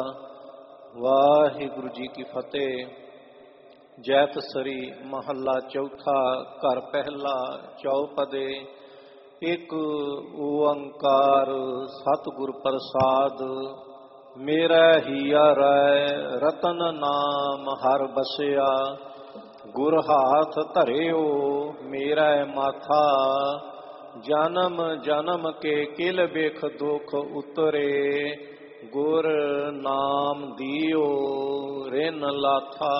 ਵਾਹਿਗੁਰੂ ਜੀ ਕੀ ਫਤਿਹ। ਜੈਤ ਸਰੀ ਮਹੱਲਾ ਚੌਥਾ। ਘਰ ਪਹਿਲਾ ਚੌਪਦੇ। ਇੱਕ ਓੰਕਾਰ ਸਤਿਗੁਰ ਪ੍ਰਸਾਦ। ਮੇਰਾ ਹੀਆ ਰੈ ਰਤਨ ਨਾਮ ਹਰ ਬਸਿਆ। ਗੁਰ ਹਾਥ ਧਰਿਓ ਮੇਰਾ ਮਾਥਾ। ਜਨਮ ਜਨਮ ਕੇ ਕਿਲ ਬਿਖ ਦੁਖ ਉਤਰੇ। ਗੁਰ ਨਾਮ ਦਿਓ ਰਿਨ ਲਾਥਾ।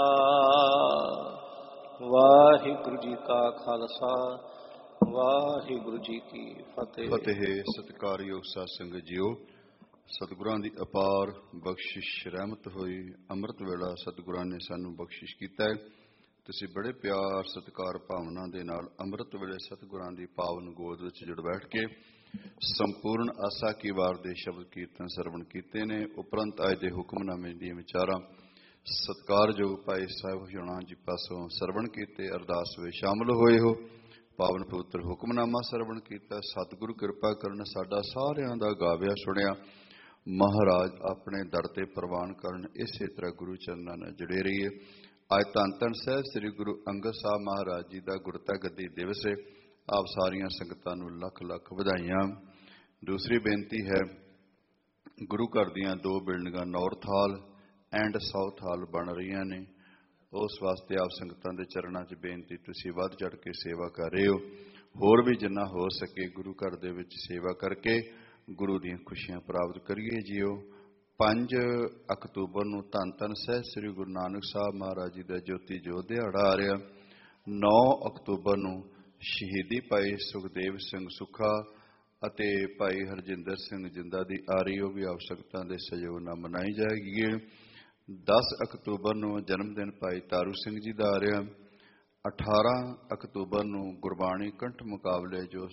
ਵਾਹਿਗੁਰੂ ਜੀ ਕਾ ਖਾਲਸਾ ਵਾਹਿਗੁਰੂ ਜੀ ਕੀ ਫਤਿਹ। ਫਤਿਹ। ਸਤਿਕਾਰਯੋਗ ਸਾਧ ਸੰਗਤ ਜੀਓ, ਸਤਿਗੁਰਾਂ ਦੀ ਅਪਾਰ ਬਖਸ਼ਿਸ਼ ਰਹਿਮਤ ਹੋਈ। ਅੰਮ੍ਰਿਤ ਵੇਲਾ ਸਤਿਗੁਰਾਂ ਨੇ ਸਾਨੂੰ ਬਖਸ਼ਿਸ਼ ਕੀਤਾ ਹੈ। ਤੁਸੀਂ ਬੜੇ ਪਿਆਰ ਸਤਿਕਾਰ ਭਾਵਨਾ ਦੇ ਨਾਲ ਅੰਮ੍ਰਿਤ ਵੇਲੇ ਸਤਿਗੁਰਾਂ ਦੀ ਪਾਵਨ ਗੋਦ ਵਿੱਚ ਜੁੜ ਬੈਠ ਕੇ ਸੰਪੂਰਨ ਆਸਾ ਕੀ ਵਾਰ ਦੇ ਸ਼ਬਦ ਕੀਰਤਨ ਸਰਵਣ ਕੀਤੇ ਨੇ। ਉਪਰੰਤ ਅੱਜ ਦੇ ਹੁਕਮਨਾਮੇ ਦੀਆਂ ਵਿਚਾਰਾਂ ਸਤਿਕਾਰਯੋਗ ਭਾਈ ਸਾਹਿਬ ਹੋਣਾ ਜੀ ਪਾਸੋਂ ਸਰਵਣ ਕੀਤੇ। ਅਰਦਾਸ ਵਿੱਚ ਸ਼ਾਮਲ ਹੋਏ ਹੋ। ਪਾਵਨ ਪਵਿੱਤਰ ਹੁਕਮਨਾਮਾ ਸਰਵਣ ਕੀਤਾ। ਸਤਿਗੁਰੂ ਕਿਰਪਾ ਕਰਨ ਸਾਡਾ ਸਾਰਿਆਂ ਦਾ ਗਾਵਿਆ ਸੁਣਿਆ ਮਹਾਰਾਜ ਆਪਣੇ ਦਰ ਤੇ ਪ੍ਰਵਾਨ ਕਰਨ। ਇਸੇ ਤਰ੍ਹਾਂ ਗੁਰੂ ਚਰਨਾਂ ਨਾਲ ਜੁੜੇ ਰਹੀਏ। ਅੱਜ ਧੰਨ ਧੰਨ ਸਾਹਿਬ ਸ੍ਰੀ ਗੁਰੂ ਅੰਗਦ ਸਾਹਿਬ ਮਹਾਰਾਜ ਜੀ ਦਾ ਗੁਰਤਾ ਗੱਦੀ ਦਿਵਸ ਹੈ। ਆਪ ਸਾਰੀਆਂ ਸੰਗਤਾਂ ਨੂੰ ਲੱਖ ਲੱਖ ਵਧਾਈਆਂ। ਦੂਸਰੀ ਬੇਨਤੀ ਹੈ, ਗੁਰੂ ਘਰ ਦੀਆਂ 2 ਬਿਲਡਿੰਗਾਂ ਨਾਰਥ ਹਾਲ ਐਂਡ ਸਾਊਥ ਹਾਲ ਬਣ ਰਹੀਆਂ ਨੇ। ਉਸ ਵਾਸਤੇ ਆਪ ਸੰਗਤਾਂ ਦੇ ਚਰਨਾਂ 'ਚ ਬੇਨਤੀ, ਤੁਸੀਂ ਵੱਧ ਚੜ੍ਹ ਕੇ ਸੇਵਾ ਕਰ ਰਹੇ ਹੋ। ਹੋਰ ਵੀ ਜਿੰਨਾ ਹੋ ਸਕੇ ਗੁਰੂ ਘਰ ਦੇ ਵਿੱਚ ਸੇਵਾ ਕਰਕੇ ਗੁਰੂ ਦੀਆਂ ਖੁਸ਼ੀਆਂ ਪ੍ਰਾਪਤ ਕਰੀਏ ਜੀਓ। 5 ਅਕਤੂਬਰ ਨੂੰ ਧੰਨ ਧੰਨ ਸਾਹਿਬ ਸ੍ਰੀ ਗੁਰੂ ਨਾਨਕ ਸਾਹਿਬ ਮਹਾਰਾਜ ਜੀ ਦਾ ਜੋਤੀ ਜੋਤ ਦਿਹਾੜਾ ਆ ਰਿਹਾ। 9 ਅਕਤੂਬਰ ਨੂੰ ਸ਼ਹੀਦੀ ਭਾਈ ਸੁਖਦੇਵ ਸਿੰਘ ਸੁੱਖਾ ਅਤੇ ਭਾਈ ਹਰਜਿੰਦਰ ਸਿੰਘ ਜਿੰਦਾ ਦੀ ਆ ਰਹੀ, ਉਹ ਵੀ ਆਪ ਸੰਗਤਾਂ ਦੇ ਸਹਿਯੋਗ ਨਾਲ ਮਨਾਈ ਜਾਏਗੀ। 10 ਅਕਤੂਬਰ ਨੂੰ ਜਨਮ ਦਿਨ ਭਾਈ ਤਾਰੂ ਸਿੰਘ ਜੀ ਦਾ ਆ ਰਿਹਾ। 18 ਅਕਤੂਬਰ ਨੂੰ ਗੁਰਬਾਣੀ ਕੰਠ ਮੁਕਾਬਲੇ ਜੋ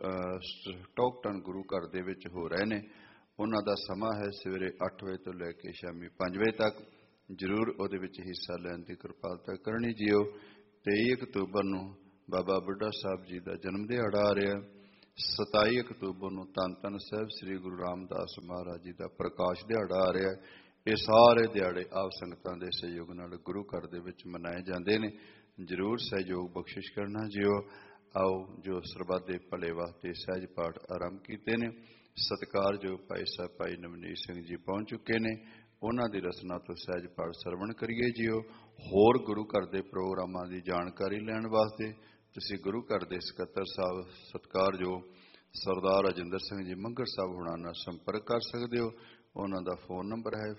ਸਟੋਕਟਨ ਗੁਰੂ ਘਰ ਦੇ ਵਿੱਚ ਹੋ ਰਹੇ ਨੇ, ਉਹਨਾਂ ਦਾ ਸਮਾਂ ਹੈ ਸਵੇਰੇ 8 ਵਜੇ ਤੋਂ ਲੈ ਕੇ ਸ਼ਾਮੀ 5 ਵਜੇ ਤੱਕ। ਜ਼ਰੂਰ ਉਹਦੇ ਵਿੱਚ ਹਿੱਸਾ ਲੈਣ ਦੀ ਕਿਰਪਾਲਤਾ ਕਰਨੀ ਜੀਓ। 23 ਅਕਤੂਬਰ ਨੂੰ ਬਾਬਾ ਬੁੱਢਾ ਸਾਹਿਬ ਜੀ ਦਾ ਜਨਮ ਦਿਹਾੜਾ ਆ ਰਿਹਾ। 27 ਅਕਤੂਬਰ ਨੂੰ ਧੰਨ ਧੰਨ ਸਾਹਿਬ ਸ੍ਰੀ ਗੁਰੂ ਰਾਮਦਾਸ ਮਹਾਰਾਜ ਜੀ ਦਾ ਪ੍ਰਕਾਸ਼ ਦਿਹਾੜਾ ਆ ਰਿਹਾ। ਇਹ ਸਾਰੇ ਦਿਹਾੜੇ ਆਪ ਸੰਗਤਾਂ ਦੇ ਸਹਿਯੋਗ ਨਾਲ ਗੁਰੂ ਘਰ ਦੇ ਵਿੱਚ ਮਨਾਏ ਜਾਂਦੇ ਨੇ। ਜ਼ਰੂਰ ਸਹਿਯੋਗ ਬਖਸ਼ਿਸ਼ ਕਰਨਾ ਜੀਓ। ਆਓ ਜੋ ਸਰਬੱਤ ਦੇ ਭਲੇ ਵਾਸਤੇ ਸਹਿਜ ਪਾਠ ਆਰੰਭ ਕੀਤੇ ਨੇ। ਸਤਿਕਾਰਯੋਗ ਭਾਈ ਸਾਹਿਬ ਭਾਈ ਨਵਨੀਤ ਸਿੰਘ ਜੀ ਪਹੁੰਚ ਚੁੱਕੇ ਨੇ। ਉਹਨਾਂ ਦੀ ਰਸਨਾ ਤੋਂ ਸਹਿਜ ਪਾਠ ਸਰਵਣ ਕਰੀਏ ਜੀਓ। ਹੋਰ ਗੁਰੂ ਘਰ ਦੇ ਪ੍ਰੋਗਰਾਮਾਂ ਦੀ ਜਾਣਕਾਰੀ ਲੈਣ ਵਾਸਤੇ ਤੁਸੀਂ ਗੁਰੂ ਘਰ ਦੇ ਸਕੱਤਰ ਸਾਹਿਬ ਸਤਿਕਾਰਯੋਗ ਸਰਦਾਰ ਰਾਜਿੰਦਰ ਸਿੰਘ ਜੀ ਮੰਗਰ ਸਾਹਿਬ ਹੁਣਾਂ ਨਾਲ ਸੰਪਰਕ ਕਰ ਸਕਦੇ ਹੋ। ਉਹਨਾਂ ਦਾ ਫੋਨ ਨੰਬਰ ਹੈ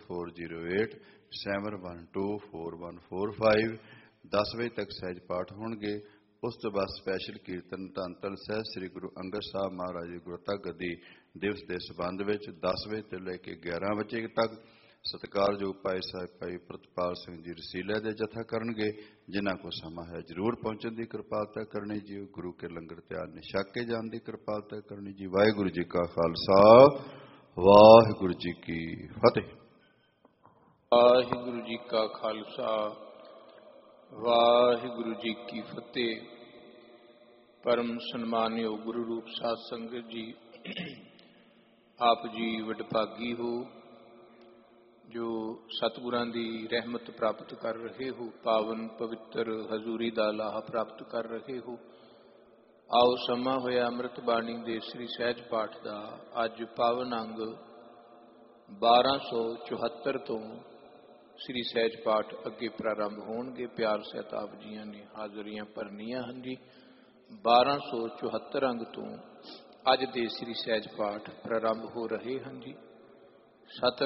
4087124145। 10 ਵਜੇ ਤੱਕ ਸਹਿਜ ਪਾਠ ਹੋਣਗੇ। ਉਸ ਤੋਂ ਬਾਅਦ ਸਪੈਸ਼ਲ ਕੀਰਤਨ ਧੰਨ ਧੰਨ ਸਾਹਿਬ ਸ੍ਰੀ ਗੁਰੂ ਅੰਗਦ ਸਾਹਿਬ ਮਹਾਰਾਜ ਦੀ ਗੁਰਤਾ ਗੱਦੀ ਦਿਵਸ ਦੇ ਸਬੰਧ ਵਿੱਚ 10 ਵਜੇ ਤੋਂ ਲੈ ਕੇ 11 ਵਜੇ ਤੱਕ ਸਤਿਕਾਰਯੋਗ ਭਾਈ ਸਾਹਿਬ ਭਾਈ ਪ੍ਰਿਤਪਾਲ ਸਿੰਘ ਜੀ ਰਸੀਲੇ ਦੇ ਜਥਾ ਕਰਨਗੇ। ਜਿਨ੍ਹਾਂ ਕੋਲ ਸਮਾਂ ਹੈ ਜ਼ਰੂਰ ਪਹੁੰਚਣ ਦੀ ਕਿਰਪਾਲਤਾ ਕਰਨੀ ਜੀ। ਗੁਰੂ ਕੇ ਲੰਗਰ ਤਿਆਰ ਨੇ ਛਕ ਕੇ ਜਾਣ ਦੀ ਕਿਰਪਾਲਤਾ ਕਰਨੀ ਜੀ। ਵਾਹਿਗੁਰੂ ਜੀ ਕਾ ਖਾਲਸਾ ਵਾਹਿਗੁਰੂ ਜੀ ਕੀ ਫਤਿਹ। ਵਾਹਿਗੁਰੂ ਜੀ ਕਾ ਖਾਲਸਾ ਵਾਹਿਗੁਰੂ ਜੀ ਕੀ ਫਤਿਹ। ਪਰਮ ਸਨਮਾਨਯੋਗ ਗੁਰੂ ਰੂਪ ਸਾਧ ਸੰਗਤ ਜੀ, ਆਪ ਜੀ ਵਡਭਾਗੀ ਹੋ ਜੋ ਸਤਿਗੁਰਾਂ ਦੀ ਰਹਿਮਤ ਪ੍ਰਾਪਤ ਕਰ ਰਹੇ ਹੋ, ਪਾਵਨ ਪਵਿੱਤਰ ਹਜ਼ੂਰੀ ਦਾ ਲਾਹਾ ਪ੍ਰਾਪਤ ਕਰ ਰਹੇ ਹੋ। ਆਓ ਸਮਾਂ ਹੋਇਆ ਅੰਮ੍ਰਿਤ ਬਾਣੀ ਦੇ ਸ੍ਰੀ ਸਹਿਜ ਪਾਠ ਦਾ। ਅੱਜ ਪਾਵਨ ਅੰਗ 1274 ਤੋਂ ਸ੍ਰੀ ਸਹਿਜ ਪਾਠ ਅੱਗੇ ਪ੍ਰਾਰੰਭ ਹੋਣਗੇ। ਪਿਆਰ ਸਹਿਤ ਆਪ ਜੀਆਂ ਨੇ ਹਾਜ਼ਰੀਆਂ ਭਰਨੀਆਂ ਹਨ ਜੀ। 1274 ਅੰਗ ਤੋਂ ਅੱਜ ਦੇ ਸ੍ਰੀ ਸਹਿਜ ਪਾਠ ਪ੍ਰਾਰੰਭ ਹੋ ਰਹੇ ਹਨ ਜੀ। ਸਤ